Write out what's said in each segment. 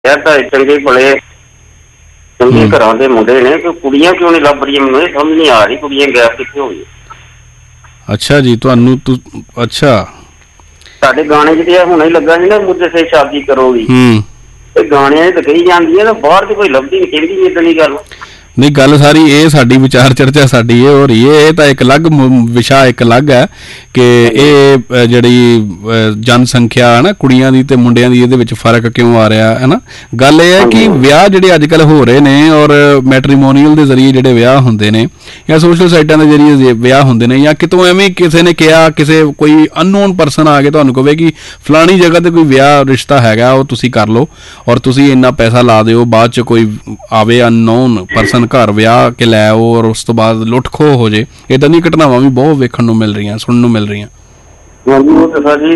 ਯਾਰ ਤਾਂ ਚੰਗੇ ਭਲੇ ਚੰਗੇ ਘਰਾਂ ਦੇ ਮੁੰਡੇ ਨੇ, ਕਿ ਕੁੜੀਆਂ ਕਿਉਂ ਨਹੀਂ ਲੱਭ ਰਹੀਆਂ? ਮੈਨੂੰ ਇਹ ਸਮਝ ਨਹੀਂ ਆ ਰਹੀ, ਕੁੜੀਆਂ ਗੈਪ ਕਿੱਥੇ ਹੋ ਗਈਆਂ? ਅੱਛਾ ਜੀ, ਤੁਹਾਨੂੰ ਅੱਛਾ ਸਾਡੇ ਗਾਣੇ ਜਿਹੜੇ ਹੁਣੇ ਹੀ ਲੱਗਾ ਸੀ ਨਾ, ਮੁੱਦੇ ਸੇ ਸ਼ਾਦੀ ਕਰੋਗੀ, ਤੇ ਗਾਣਿਆਂ 'ਚ ਤਾਂ ਕਹੀ ਜਾਂਦੀ ਹੈ ਨਾ, ਬਾਹਰ ਤੇ ਕੋਈ ਲੱਭਦੀ ਨਹੀਂ, ਕਹਿੰਦੀ ਨਹੀਂ ਏਦਾਂ ਦੀ ਗੱਲ। ਨਹੀਂ, ਗੱਲ ਸਾਰੀ ਇਹ ਸਾਡੀ ਵਿਚਾਰ ਚਰਚਾ ਸਾਡੀ ਇਹ ਹੋ ਰਹੀ ਹੈ। ਇਹ ਤਾਂ ਇੱਕ ਅਲੱਗ ਵਿਸ਼ਾ ਇੱਕ ਅਲੱਗ ਹੈ ਕਿ ਇਹ ਜਿਹੜੀ ਜਨਸੰਖਿਆ ਹੈ ਨਾ ਕੁੜੀਆਂ ਦੀ ਤੇ ਮੁੰਡਿਆਂ ਦੀ, ਇਹਦੇ ਵਿੱਚ ਫਰਕ ਕਿਉਂ ਆ ਰਿਹਾ ਹੈ ਨਾ। ਗੱਲ ਇਹ ਹੈ ਕਿ ਵਿਆਹ ਜਿਹੜੇ ਅੱਜ ਕੱਲ੍ਹ ਹੋ ਰਹੇ ਨੇ, ਔਰ ਮੈਟਰੀਮੋਨੀਅਲ ਦੇ ਜ਼ਰੀਏ ਜਿਹੜੇ ਵਿਆਹ ਹੁੰਦੇ ਨੇ, ਜਾਂ ਸੋਸ਼ਲ ਸਾਈਟਾਂ ਦੇ ਜ਼ਰੀਏ ਵਿਆਹ ਹੁੰਦੇ ਨੇ, ਜਾਂ ਕਿਤੋਂ ਐਵੇਂ ਕਿਸੇ ਨੇ ਕਿਹਾ, ਕਿਸੇ ਕੋਈ ਅਨਨੋਨ ਪਰਸਨ ਆ ਕੇ ਤੁਹਾਨੂੰ ਕਹੇ ਕਿ ਫਲਾਣੀ ਜਗ੍ਹਾ ਤੇ ਕੋਈ ਵਿਆਹ ਰਿਸ਼ਤਾ ਹੈਗਾ, ਉਹ ਤੁਸੀਂ ਕਰ ਲਓ ਔਰ ਤੁਸੀਂ ਇੰਨਾ ਪੈਸਾ ਲਾ ਦਿਓ, ਬਾਅਦ 'ਚ ਕੋਈ ਆਵੇ ਅਨਨੋਨ ਪਰਸਨ ਘਰ ਵਿਆਹ ਕੇ ਲੈ ਆਓ ਔਰ ਉਸ ਤੋਂ ਬਾਅਦ ਲੁੱਟ ਖੋਹ ਹੋ ਜੇ। ਏਦਾਂ ਦੀਆਂ ਘਟਨਾਵਾਂ ਵੀ ਬਹੁਤ ਵੇਖਣ ਨੂੰ ਮਿਲ ਰਹੀਆਂ, ਸੁਣਨ ਨੂੰ ਮਿਲ ਰਹੀਆਂ। ਉਹ ਤਾਂ ਸਾਡੀ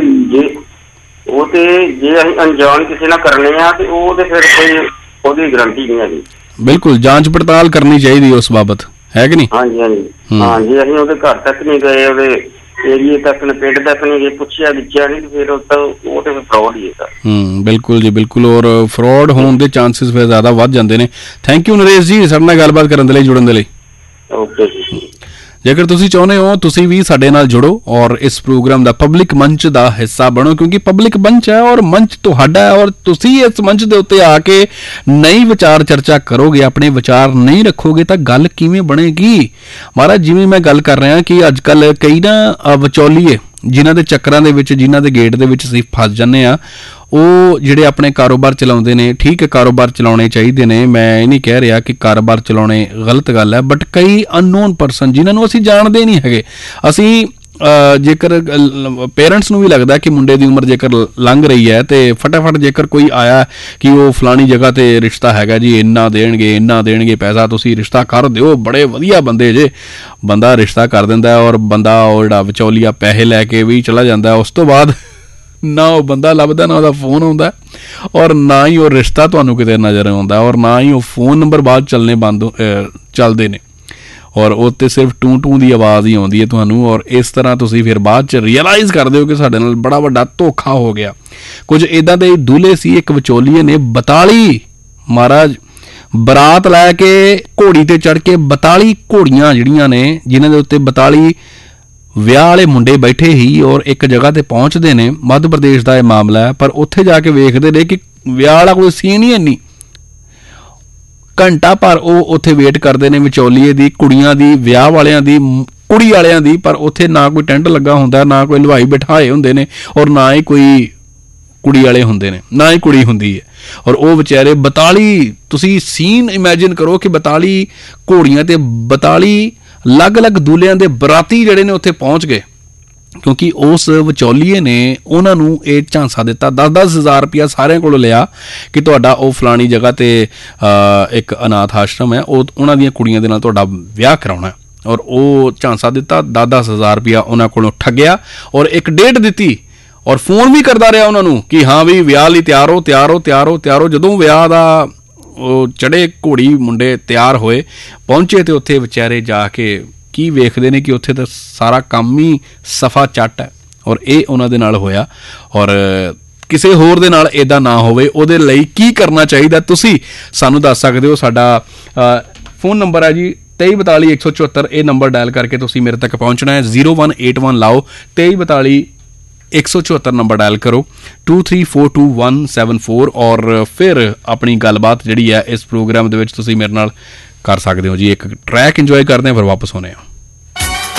ਜੇ ਅਸੀਂ ਅਣਜਾਣ ਕਿਸੇ ਨਾਲ ਕਰਨੇ ਆ ਤੇ ਉਹ ਤੇ ਫਿਰ ਕੋਈ ਉਹਦੀ ਗਰੰਟੀ ਨਹੀਂ ਹੈਗੀ। ਬਿਲਕੁਲ, ਜਾਂਚ ਪੜਤਾਲ ਕਰਨੀ ਚਾਹੀਦੀ ਉਸ ਬਾਬਤ, ਹੈ ਕਿ ਨਹੀਂ? ਹਾਂਜੀ ਜੇ ਅਸੀਂ ਉਹਦੇ ਘਰ ਤੱਕ ਨਹੀਂ ਗਏ, ਉਹਦੇ ਏਰੀਏ ਤੱਕ ਨੇ, ਪਿੰਡ ਤੱਕ ਨਹੀਂ ਗਏ, ਪੁੱਛਿਆ ਗਿੱਛਿਆ ਨਹੀਂ, ਫਿਰ ਉਹ ਤੇ ਫਰੋਡ ਹੀ ਹੈ। ਬਿਲਕੁਲ ਜੀ, ਬਿਲਕੁਲ। ਔਰ ਫਰੋਡ ਹੋਣ ਦੇ ਚਾਂਸਿਸ ਫਿਰ ਜ਼ਿਆਦਾ ਵੱਧ ਜਾਂਦੇ ਨੇ। ਥੈਂਕ ਯੂ ਨਰੇਸ਼ ਜੀ, ਸਾਡੇ ਨਾਲ ਗੱਲਬਾਤ ਕਰਨ ਦੇ ਲਈ, ਜੁੜਨ ਦੇ ਲਈ। ਓਕੇ ਜੀ। ਜੇਕਰ ਤੁਸੀਂ ਚਾਹੁੰਦੇ ਹੋ ਤੁਸੀਂ ਵੀ ਸਾਡੇ ਨਾਲ ਜੁੜੋ ਔਰ ਇਸ ਪ੍ਰੋਗਰਾਮ ਦਾ ਪਬਲਿਕ ਮੰਚ ਦਾ ਹਿੱਸਾ ਬਣੋ, ਕਿਉਂਕਿ ਪਬਲਿਕ ਮੰਚ ਹੈ ਔਰ ਮੰਚ ਤੁਹਾਡਾ ਹੈ, ਔਰ ਤੁਸੀਂ ਇਸ ਮੰਚ ਦੇ ਉੱਤੇ ਆ ਕੇ ਨਈ ਵਿਚਾਰ ਚਰਚਾ ਕਰੋਗੇ, ਆਪਣੇ ਵਿਚਾਰ ਨਹੀਂ ਰੱਖੋਗੇ ਤਾਂ ਗੱਲ ਕਿਵੇਂ ਬਣੇਗੀ? ਮਹਾਰਾਜ, ਜਿਵੇਂ ਮੈਂ ਗੱਲ ਕਰ ਰਿਹਾ ਕਿ ਅੱਜ ਕੱਲ੍ਹ ਕਈ ਨਾ ਵਿਚੌਲੀਏ ਜਿਨ੍ਹਾਂ ਦੇ ਚੱਕਰਾਂ ਦੇ ਵਿੱਚ, ਜਿਨ੍ਹਾਂ ਦੇ ਗੇਟ ਦੇ ਵਿੱਚ ਅਸੀਂ ਫਸ ਜਾਂਦੇ ਹਾਂ, ਉਹ ਜਿਹੜੇ ਆਪਣੇ ਕਾਰੋਬਾਰ ਚਲਾਉਂਦੇ ਨੇ, ਠੀਕ ਹੈ, ਕਾਰੋਬਾਰ ਚਲਾਉਣੇ ਚਾਹੀਦੇ ਨੇ, ਮੈਂ ਇਹ ਨਹੀਂ ਕਹਿ ਰਿਹਾ ਕਿ ਕਾਰੋਬਾਰ ਚਲਾਉਣੇ ਗਲਤ ਗੱਲ ਹੈ, ਬਟ ਕਈ ਅਨਨੋਨ ਪਰਸਨ ਜਿਨ੍ਹਾਂ ਨੂੰ ਅਸੀਂ ਜਾਣਦੇ ਨਹੀਂ ਹੈਗੇ, ਅਸੀਂ ਜੇਕਰ ਪੇਰੈਂਟਸ ਨੂੰ ਵੀ ਲੱਗਦਾ ਕਿ ਮੁੰਡੇ ਦੀ ਉਮਰ ਜੇਕਰ ਲੰਘ ਰਹੀ ਹੈ ਤੇ ਫਟਾਫਟ ਜੇਕਰ ਕੋਈ ਆਇਆ ਕਿ ਉਹ ਫਲਾਣੀ ਜਗ੍ਹਾ ਤੇ ਰਿਸ਼ਤਾ ਹੈਗਾ ਜੀ, ਇੰਨਾ ਦੇਣਗੇ ਪੈਸਾ, ਤੁਸੀਂ ਰਿਸ਼ਤਾ ਕਰ ਦਿਓ, ਬੜੇ ਵਧੀਆ ਬੰਦੇ ਜੇ, ਬੰਦਾ ਰਿਸ਼ਤਾ ਕਰ ਦਿੰਦਾ ਔਰ ਬੰਦਾ ਉਹ ਜਿਹੜਾ ਵਿਚੌਲੀਆ ਪੈਸੇ ਲੈ ਕੇ ਵੀ ਚਲਾ ਜਾਂਦਾ। ਉਸ ਤੋਂ ਬਾਅਦ ਨਾ ਉਹ ਬੰਦਾ ਲੱਭਦਾ, ਨਾ ਉਹਦਾ ਫੋਨ ਆਉਂਦਾ, ਔਰ ਨਾ ਹੀ ਉਹ ਰਿਸ਼ਤਾ ਤੁਹਾਨੂੰ ਕਿਤੇ ਨਜ਼ਰ ਆਉਂਦਾ, ਔਰ ਨਾ ਹੀ ਉਹ ਫੋਨ ਨੰਬਰ ਬਾਅਦ ਚੱਲਦੇ ਨੇ, ਔਰ ਉਹ ਤੇ ਸਿਰਫ ਟੂ ਦੀ ਆਵਾਜ਼ ਹੀ ਆਉਂਦੀ ਹੈ ਤੁਹਾਨੂੰ। ਔਰ ਇਸ ਤਰ੍ਹਾਂ ਤੁਸੀਂ ਫਿਰ ਬਾਅਦ 'ਚ ਰੀਅਲਾਈਜ਼ ਕਰਦੇ ਹੋ ਕਿ ਸਾਡੇ ਨਾਲ ਬੜਾ ਵੱਡਾ ਧੋਖਾ ਹੋ ਗਿਆ। ਕੁਝ ਇੱਦਾਂ ਦੇ ਦੂਲੇ ਸੀ, ਇੱਕ ਵਿਚੋਲੀਏ ਨੇ 42 ਮਹਾਰਾਜ ਬਰਾਤ ਲੈ ਕੇ ਘੋੜੀ ਤੇ ਚੜ੍ਹ ਕੇ 42 ਘੋੜੀਆਂ ਜਿਹੜੀਆਂ ਨੇ, ਜਿਨ੍ਹਾਂ ਦੇ ਉੱਤੇ 42 ਵਿਆਹ ਵਾਲੇ ਮੁੰਡੇ ਬੈਠੇ ਹੀ, ਔਰ ਇੱਕ ਜਗ੍ਹਾ ਤੇ ਪਹੁੰਚਦੇ ਨੇ, ਮੱਧ ਪ੍ਰਦੇਸ਼ ਦਾ ਇਹ ਮਾਮਲਾ ਹੈ, ਪਰ ਉੱਥੇ ਜਾ ਕੇ ਵੇਖਦੇ ਨੇ ਕਿ ਵਿਆਹ ਵਾਲਾ ਕੋਈ ਸੀਨ ਹੀ ਨਹੀਂ। ਘੰਟਾ ਭਰ ਉਹ ਉੱਥੇ ਵੇਟ ਕਰਦੇ ਨੇ ਵਿਚੌਲੀਏ ਦੀ, ਕੁੜੀਆਂ ਦੀ, ਵਿਆਹ ਵਾਲਿਆਂ ਦੀ, ਕੁੜੀ ਵਾਲਿਆਂ ਦੀ, ਪਰ ਉੱਥੇ ਨਾ ਕੋਈ ਟੈਂਟ ਲੱਗਾ ਹੁੰਦਾ, ਨਾ ਕੋਈ ਹਲਵਾਈ ਬਿਠਾਏ ਹੁੰਦੇ ਨੇ, ਔਰ ਨਾ ਹੀ ਕੋਈ ਕੁੜੀ ਵਾਲੇ ਹੁੰਦੇ ਨੇ, ਨਾ ਹੀ ਕੁੜੀ ਹੁੰਦੀ ਹੈ। ਔਰ ਉਹ ਵਿਚਾਰੇ 42, ਤੁਸੀਂ ਸੀਨ ਇਮੈਜਿਨ ਕਰੋ ਕਿ 42 ਘੋੜੀਆਂ ਤੇ 42 ਅਲੱਗ-ਅਲੱਗ ਦੂਲਿਆਂ ਦੇ ਬਰਾਤੀ ਜਿਹੜੇ ਨੇ ਉੱਥੇ ਪਹੁੰਚ ਗਏ, ਕਿਉਂਕਿ ਉਸ ਵਿਚੌਲੀਏ ਨੇ ਉਹਨਾਂ ਨੂੰ ਇਹ ਝਾਂਸਾ ਦਿੱਤਾ, 10-10 ਹਜ਼ਾਰ ਰੁਪਇਆ ਸਾਰਿਆਂ ਕੋਲੋਂ ਲਿਆ ਕਿ ਤੁਹਾਡਾ ਉਹ ਫਲਾਣੀ ਜਗ੍ਹਾ ਤੇ ਇੱਕ ਅਨਾਥ ਆਸ਼ਰਮ ਹੈ, ਉਹ ਉਹਨਾਂ ਦੀਆਂ ਕੁੜੀਆਂ ਦੇ ਨਾਲ ਤੁਹਾਡਾ ਵਿਆਹ ਕਰਾਉਣਾ, ਔਰ ਉਹ ਝਾਂਸਾ ਦਿੱਤਾ, 10-10 ਹਜ਼ਾਰ ਰੁਪਇਆ ਉਹਨਾਂ ਕੋਲੋਂ ਠੱਗਿਆ, ਔਰ ਇੱਕ ਡੇਟ ਦਿੱਤੀ, ਔਰ ਫੋਨ ਵੀ ਕਰਦਾ ਰਿਹਾ ਉਹਨਾਂ ਨੂੰ ਕਿ ਹਾਂ ਵੀ ਵਿਆਹ ਲਈ ਤਿਆਰ ਹੋ। ਜਦੋਂ ਵਿਆਹ ਦਾ ਉਹ ਚੜ੍ਹੇ ਘੋੜੀ, ਮੁੰਡੇ ਤਿਆਰ ਹੋਏ, ਪਹੁੰਚੇ ਤੇ ਉੱਥੇ ਵਿਚਾਰੇ ਜਾ ਕੇ ਕੀ ਵੇਖਦੇ ਨੇ ਕਿ ਉੱਥੇ ਤਾਂ ਸਾਰਾ ਕੰਮ ਹੀ ਸਫਾ ਚੱਟ ਹੈ, ਔਰ ਇਹ ਉਹਨਾਂ ਦੇ ਨਾਲ ਹੋਇਆ। ਔਰ ਕਿਸੇ ਹੋਰ ਦੇ ਨਾਲ ਇੱਦਾਂ ਨਾ ਹੋਵੇ, ਉਹਦੇ ਲਈ ਕੀ ਕਰਨਾ ਚਾਹੀਦਾ ਤੁਸੀਂ ਸਾਨੂੰ ਦੱਸ ਸਕਦੇ ਹੋ। ਸਾਡਾ ਫੋਨ ਨੰਬਰ ਹੈ ਜੀ 2342-174, ਇਹ ਨੰਬਰ ਡਾਇਲ ਕਰਕੇ ਤੁਸੀਂ ਮੇਰੇ ਤੱਕ ਪਹੁੰਚਣਾ ਹੈ। 0181 ਲਾਓ, 2342-174 ਨੰਬਰ ਡਾਇਲ ਕਰੋ, 2342-174, ਔਰ ਫਿਰ ਆਪਣੀ ਗੱਲਬਾਤ ਜਿਹੜੀ ਹੈ ਇਸ ਪ੍ਰੋਗਰਾਮ ਦੇ ਵਿੱਚ ਤੁਸੀਂ ਮੇਰੇ ਨਾਲ ਕਰ ਸਕਦੇ ਹੋ ਜੀ। ਇੱਕ ਟਰੈਕ ਇੰਜੋਏ ਕਰਦੇ ਹਾਂ, ਫਿਰ ਵਾਪਸ ਆਉਂਦੇ ਹਾਂ।